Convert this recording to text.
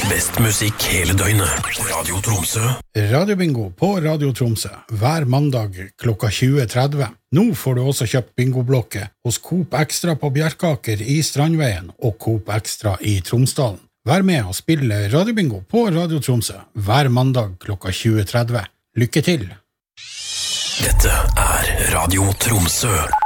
Best musikk hele døgnet. Radio Tromsø. Radiobingo på Radio Tromsø hver mandag klokka 20.30. Nå får du også kjøpt bingoblokke hos Coop Extra på Bjerkaker i Strandveien og Coop Extra i Tromsdalen. Vær med og spille Radiobingo på Radio Tromsø hver mandag klokka 20.30. Lykke til! Dette er Radio Tromsø.